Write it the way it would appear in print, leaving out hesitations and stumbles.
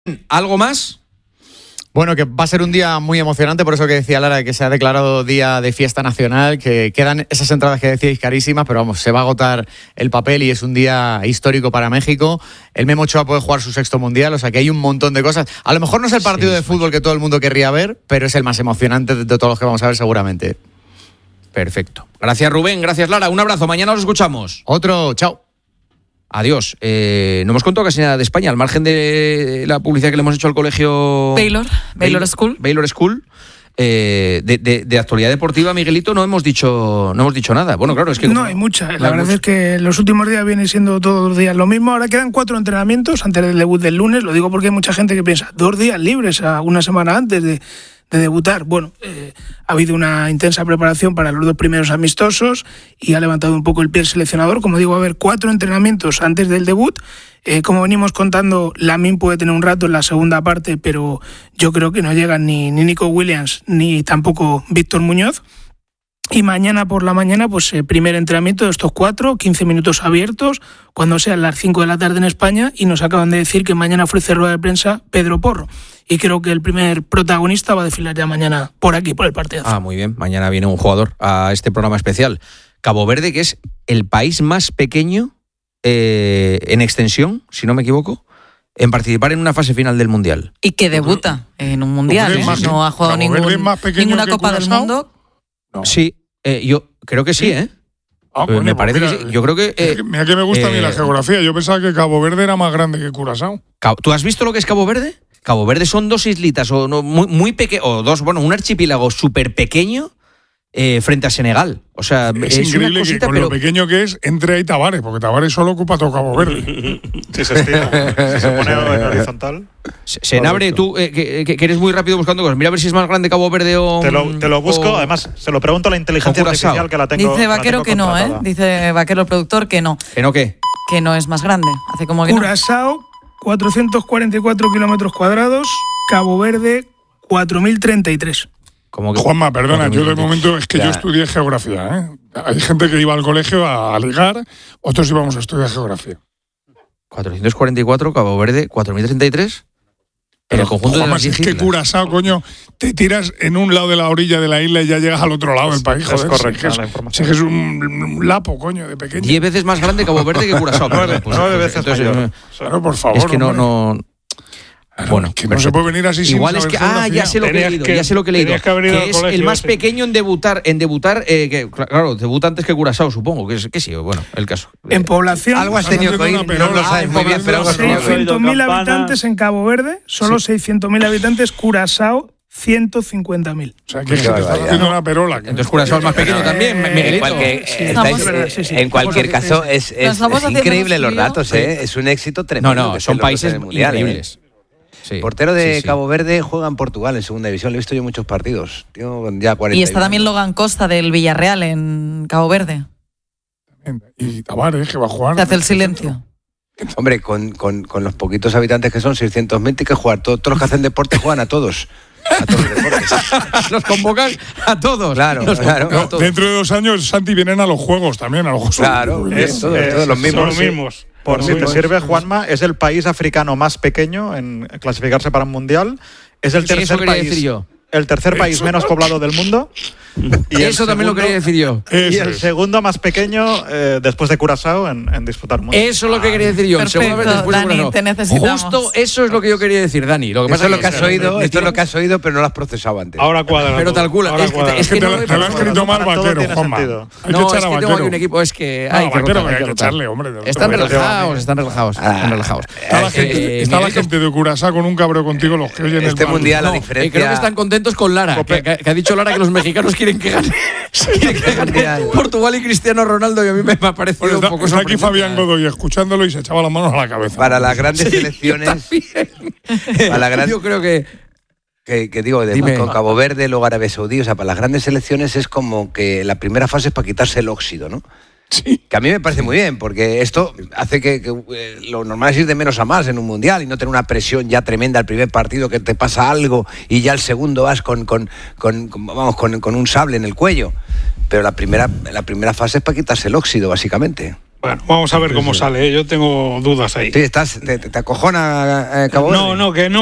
¿Algo más? Bueno, que va a ser un día muy emocionante, por eso que decía Lara, que se ha declarado día de fiesta nacional, que quedan esas entradas que decíais carísimas, pero vamos, se va a agotar el papel y es un día histórico para México. El Memo Ochoa puede jugar su 6º mundial, o sea que hay un montón de cosas. A lo mejor no es el partido de fútbol que todo el mundo querría ver, pero es el más emocionante de todos los que vamos a ver seguramente. Perfecto. Gracias, Rubén. Gracias, Lara. Un abrazo. Mañana nos escuchamos. Otro, chao. Adiós. No hemos contado casi nada de España, al margen de la publicidad que le hemos hecho al colegio Baylor School. Baylor School. De actualidad deportiva, Miguelito, no hemos dicho nada. Bueno, claro, es que no hay mucha. La verdad es que los últimos días viene siendo todos los días lo mismo. Ahora quedan 4 entrenamientos antes del debut del lunes. Lo digo porque hay mucha gente que piensa 2 días libres a una semana antes de debutar. Bueno, ha habido una intensa preparación para los 2 primeros amistosos y ha levantado un poco el pie el seleccionador. Como digo, va a haber 4 entrenamientos antes del debut. Como venimos contando, Lamine puede tener un rato en la segunda parte, pero yo creo que no llegan ni Nico Williams ni tampoco Víctor Muñoz. Y mañana por la mañana, pues primer entrenamiento de estos 4, 15 minutos abiertos, cuando sean las 5 de la tarde en España, y nos acaban de decir que mañana ofrece rueda de prensa Pedro Porro. Y creo que el primer protagonista va a desfilar ya mañana por aquí, por el partidazo. Ah, muy bien. Mañana viene un jugador a este programa especial. Cabo Verde, que es el país más pequeño en extensión, si no me equivoco, en participar en una fase final del Mundial. Y que debuta en un Mundial, ¿eh? No ha jugado ninguna Copa del Mundo. No. Sí, yo creo que sí, ¿eh? Bueno, me parece mira, que sí. Yo creo que... mira que me gusta a mí la geografía. Yo pensaba que Cabo Verde era más grande que Curazao. ¿Tú has visto lo que es Cabo Verde? Cabo Verde son 2 islitas, o no, muy pequeños, o 2, bueno, un archipiélago súper pequeño frente a Senegal. O sea, es increíble una cosita, que con lo pequeño que es, entre ahí Tavares, porque Tavares solo ocupa todo Cabo Verde. Si se estira, si se pone en horizontal. Senabre, tú que eres muy rápido buscando cosas, mira a ver si es más grande Cabo Verde o... Te lo busco, además se lo pregunto a la inteligencia artificial que la tengo. Dice Vaquero que no, ¿eh? Dice Vaquero, el productor, que no. ¿Que no qué? Que no es más grande. Hace como que Curazao, 444 kilómetros cuadrados, Cabo Verde, 4.033. Juanma, perdona, yo de momento es que yo estudié geografía, ¿eh? Hay gente que iba al colegio a ligar, otros íbamos a estudiar geografía. 444, Cabo Verde, 4.033. En el conjunto de las 10 islas. Es que Curazao, coño, te tiras en un lado de la orilla de la isla y ya llegas al otro lado del país, joder. Es correcto, la información. Es un lapo, coño, de pequeño. 10 veces más grande Cabo Verde que Curazao. 9 veces mayor. Claro, por favor. Es que no... Bueno, que no se puede venir así. Igual es que ya sé lo que he leído, que es el más pequeño en debutar, que claro, debuta antes que Curazao, supongo, que sí, bueno, el caso. En población, algo has tenido que oír, no lo sabes muy bien, pero algo has tenido que oír. 600.000 habitantes en Cabo Verde, solo 600.000 habitantes, Curazao 150.000. O sea, que te está haciendo una perola. Entonces Curazao es más pequeño también, Miguelito. En cualquier caso, es increíble los datos, ¿eh? Es un éxito tremendo. No, son países increíbles. Sí, portero de Cabo Verde juega en Portugal en segunda división. Le he visto yo muchos partidos. Ya 40 y está también Logan Costa del Villarreal en Cabo Verde. Y Tavares, que va a jugar. Se hace el silencio. Hombre, con los poquitos habitantes que son, 600.000, tiene que jugar. Todos los que hacen deporte juegan a todos. A todos los deportes. Los convocan a todos. Claro. Dentro de 2 años, Santi, vienen a los Juegos también. A los Juegos. Claro, todos los mismos. Por si te sirve, Juanma, es el país africano más pequeño en clasificarse para un mundial. Es el tercer país menos poblado del mundo. Y eso también lo quería decir yo. Y el segundo más pequeño después de Curazao en disputar mundial. Eso es lo que quería decir yo. Perfecto, Dani, te necesitamos. Justo eso es lo que yo quería decir, Dani. Lo que pasa es que has oído, esto es lo que has oído, pero no lo has procesado antes. Ahora cuadra. Pero tal cual. Es que te lo has escrito mal, Vaquero, Juanma. No, es que tengo aquí un equipo, es que hay que echarle, hombre. Están relajados. Está la gente de Curazao con un cabreo contigo, los que oyen este mundial, la diferencia. Creo que están contentos con Lara, que ha dicho Lara que los mexicanos quieren que gane Portugal y Cristiano Ronaldo, y a mí me ha parecido un poco sorprendente. Está aquí Fabián Godoy escuchándolo y se echaba las manos a la cabeza. Para las grandes selecciones. Yo creo que digo, con Cabo Verde, luego Arabia Saudí, o sea, para las grandes selecciones es como que la primera fase es para quitarse el óxido, ¿no? Sí. Que a mí me parece muy bien, porque esto hace que lo normal es ir de menos a más en un mundial y no tener una presión ya tremenda al primer partido, que te pasa algo y ya el segundo vas con un sable en el cuello. Pero la primera fase es para quitarse el óxido, básicamente. Bueno, vamos a ver cómo sale. Yo tengo dudas ahí. Sí, te acojona Cabo Verde. No, que no